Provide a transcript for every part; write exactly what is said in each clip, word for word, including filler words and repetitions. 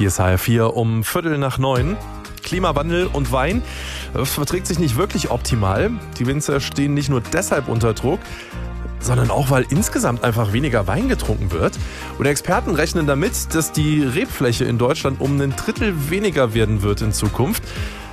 Hier ist H R vier um Viertel nach neun. Klimawandel und Wein das verträgt sich nicht wirklich optimal. Die Winzer stehen nicht nur deshalb unter Druck, sondern auch, weil insgesamt einfach weniger Wein getrunken wird. Und Experten rechnen damit, dass die Rebfläche in Deutschland um ein Drittel weniger werden wird in Zukunft.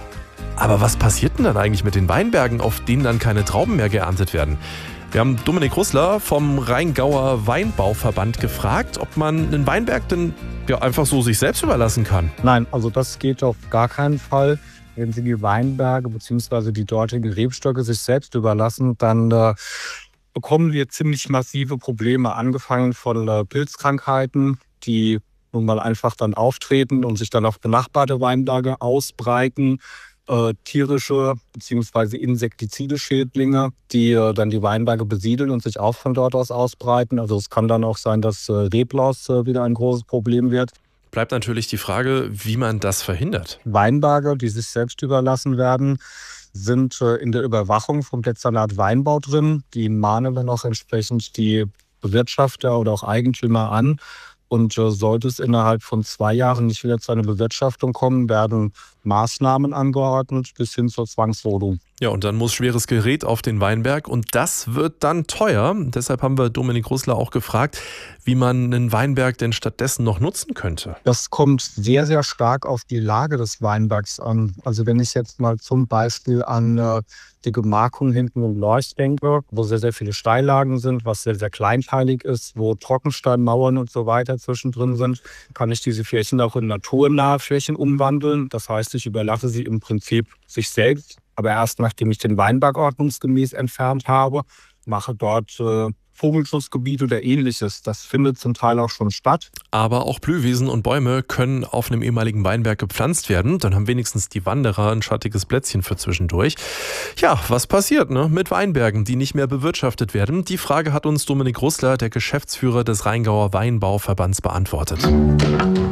Aber was passiert denn dann eigentlich mit den Weinbergen, auf denen dann keine Trauben mehr geerntet werden? Wir haben Dominik Russler vom Rheingauer Weinbauverband gefragt, ob man einen Weinberg denn ja einfach so sich selbst überlassen kann. Nein, also das geht auf gar keinen Fall. Wenn Sie die Weinberge bzw. die dortigen Rebstöcke sich selbst überlassen, dann äh, bekommen wir ziemlich massive Probleme, angefangen von äh, Pilzkrankheiten, die nun mal einfach dann auftreten und sich dann auf benachbarte Weinberge ausbreiten. Äh, tierische bzw. insektizide Schädlinge, die äh, dann die Weinberge besiedeln und sich auch von dort aus ausbreiten. Also es kann dann auch sein, dass äh, Reblaus äh, wieder ein großes Problem wird. Bleibt natürlich die Frage, wie man das verhindert. Weinberge, die sich selbst überlassen werden, sind äh, in der Überwachung vom Dezernat Weinbau drin. Die mahnen dann auch entsprechend die Bewirtschafter oder auch Eigentümer an. Und äh, sollte es innerhalb von zwei Jahren nicht wieder zu einer Bewirtschaftung kommen, werden Maßnahmen angeordnet bis hin zur Zwangsrodung. Ja, und dann muss schweres Gerät auf den Weinberg und das wird dann teuer. Deshalb haben wir Dominik Russler auch gefragt, wie man einen Weinberg denn stattdessen noch nutzen könnte. Das kommt sehr, sehr stark auf die Lage des Weinbergs an. Also wenn ich jetzt mal zum Beispiel an äh, die Gemarkung hinten im Lorch denke, wo sehr, sehr viele Steillagen sind, was sehr, sehr kleinteilig ist, wo Trockensteinmauern und so weiter zwischendrin sind, kann ich diese Flächen auch in naturnahe Flächen umwandeln. Das heißt, ich überlasse sie im Prinzip sich selbst. Aber erst nachdem ich den Weinberg ordnungsgemäß entfernt habe, mache dort äh, Vogelschutzgebiet oder ähnliches. Das findet zum Teil auch schon statt. Aber auch Blühwiesen und Bäume können auf einem ehemaligen Weinberg gepflanzt werden. Dann haben wenigstens die Wanderer ein schattiges Plätzchen für zwischendurch. Ja, was passiert ne, mit Weinbergen, die nicht mehr bewirtschaftet werden? Die Frage hat uns Dominik Russler, der Geschäftsführer des Rheingauer Weinbauverbands, beantwortet.